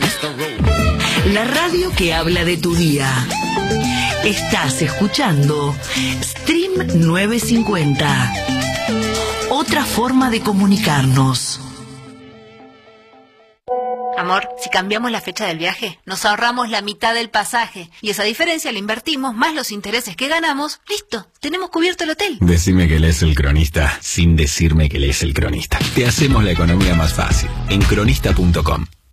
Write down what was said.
La radio que habla de tu día. Estás escuchando Stream 950. Otra forma de comunicarnos. Amor, si cambiamos la fecha del viaje, nos ahorramos la mitad del pasaje. Y esa diferencia la invertimos, más los intereses que ganamos. Listo, tenemos cubierto el hotel. Decime que lees El Cronista, sin decirme que lees El Cronista. Te hacemos la economía más fácil. En cronista.com.